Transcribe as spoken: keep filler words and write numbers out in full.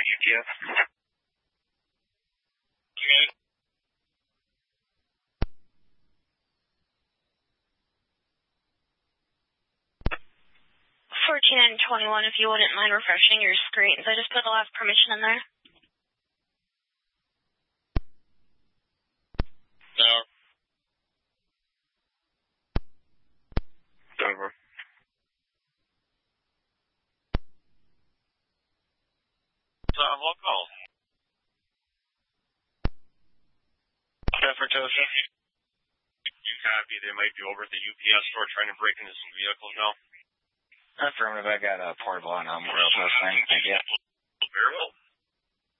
U P S. fourteen and twenty-one, if you wouldn't mind refreshing your screens. I just put the last permission in there. No. Over. Um, what call? Jeffrey Joseph. You copy. They might be over at the U P S store trying to break into some vehicles now. Affirmative. I got a portable on um, real close thing. Thank you. Very well.